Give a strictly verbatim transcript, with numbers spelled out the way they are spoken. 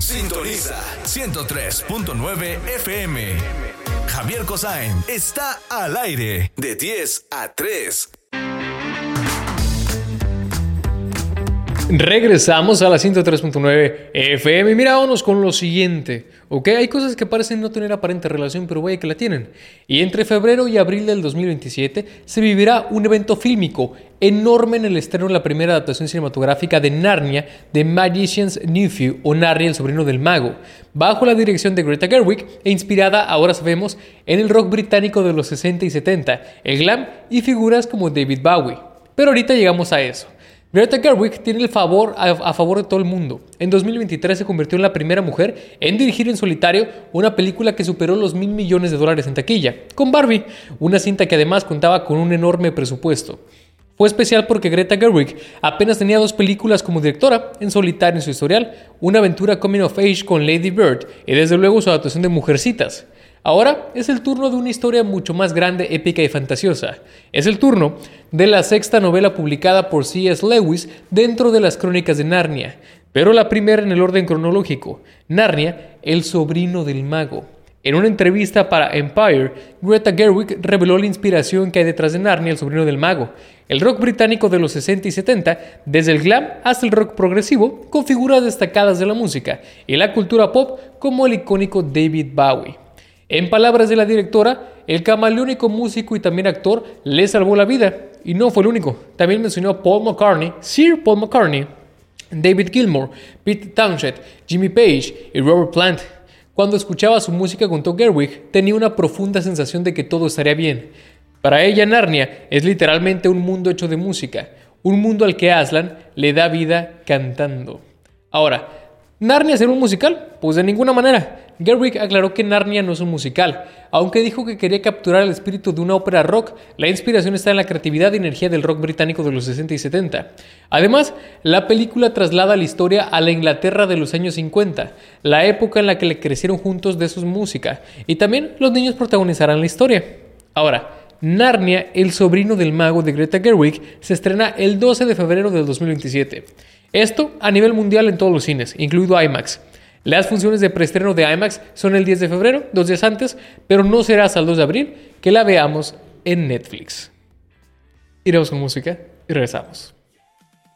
Sintoniza ciento tres punto nueve F M. Javier Cosain está al aire de diez a tres. Regresamos a la ciento tres punto nueve F M. Mira, vámonos con lo siguiente. Ok, hay cosas que parecen no tener aparente relación, pero vaya que la tienen. Y entre febrero y abril del dos mil veintisiete se vivirá un evento fílmico enorme en el estreno de la primera adaptación cinematográfica de Narnia, The Magician's Nephew, o Narnia, el sobrino del mago, bajo la dirección de Greta Gerwig e inspirada, ahora sabemos, en el rock británico de los sesenta y setenta, el glam y figuras como David Bowie. Pero ahorita llegamos a eso. Greta Gerwig tiene el favor a, a favor de todo el mundo. En dos mil veintitrés se convirtió en la primera mujer en dirigir en solitario una película que superó los mil millones de dólares en taquilla, con Barbie, una cinta que además contaba con un enorme presupuesto. Fue especial porque Greta Gerwig apenas tenía dos películas como directora en solitario en su historial, una aventura coming of age con Lady Bird y desde luego su adaptación de Mujercitas. Ahora es el turno de una historia mucho más grande, épica y fantasiosa. Es el turno de la sexta novela publicada por C S Lewis dentro de las Crónicas de Narnia, pero la primera en el orden cronológico, Narnia, el sobrino del mago. En una entrevista para Empire, Greta Gerwig reveló la inspiración que hay detrás de Narnia, el sobrino del mago, el rock británico de los sesenta y setenta, desde el glam hasta el rock progresivo, con figuras destacadas de la música y la cultura pop como el icónico David Bowie. En palabras de la directora, el camaleónico músico y también actor le salvó la vida. Y no fue el único. También mencionó a Paul McCartney, Sir Paul McCartney, David Gilmour, Pete Townshend, Jimmy Page y Robert Plant. Cuando escuchaba su música, contó Gerwig, tenía una profunda sensación de que todo estaría bien. Para ella, Narnia es literalmente un mundo hecho de música. Un mundo al que Aslan le da vida cantando. Ahora, ¿Narnia será un musical? Pues de ninguna manera. Gerwig aclaró que Narnia no es un musical, aunque dijo que quería capturar el espíritu de una ópera rock. La inspiración está en la creatividad y energía del rock británico de los sesenta y setenta. Además, la película traslada la historia a la Inglaterra de los años cincuenta, la época en la que le crecieron juntos de su música, y también los niños protagonizarán la historia. Ahora, Narnia, el sobrino del mago de Greta Gerwig, se estrena el doce de febrero del dos mil veintisiete. Esto a nivel mundial en todos los cines, incluido IMAX. Las funciones de preestreno de IMAX son el diez de febrero, dos días antes, pero no será hasta el dos de abril que la veamos en Netflix. Iremos con música y regresamos.